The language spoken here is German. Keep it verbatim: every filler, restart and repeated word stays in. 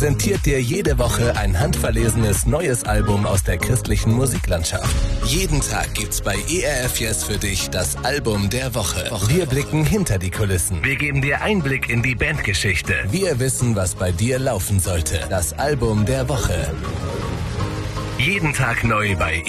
präsentiert dir jede Woche ein handverlesenes neues Album aus der christlichen Musiklandschaft. Jeden Tag gibt's bei E R F Yes für dich das Album der Woche. Wir blicken hinter die Kulissen. Wir geben dir Einblick in die Bandgeschichte. Wir wissen, was bei dir laufen sollte. Das Album der Woche. Jeden Tag neu bei